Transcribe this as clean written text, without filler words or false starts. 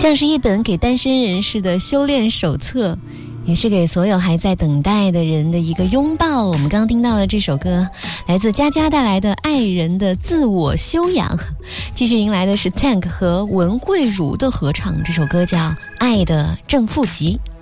像是一本给单身人士的修炼手册，也是给所有还在等待的人的一个拥抱。我们刚刚听到的这首歌来自佳佳带来的《爱人的自我修养》，继续迎来的是 Tank 和文慧茹的合唱，这首歌叫《爱的正负极》。